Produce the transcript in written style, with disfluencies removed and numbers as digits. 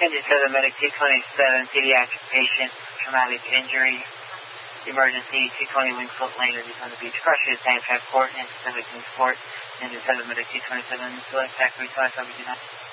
Engine 7 Medic 227, pediatric patient, traumatic injury, emergency, 220 Wingfoot Lane, is on the beach. Crush is San Transport, and Pacific Sport. Engine 7 Medic 227, select factory 25,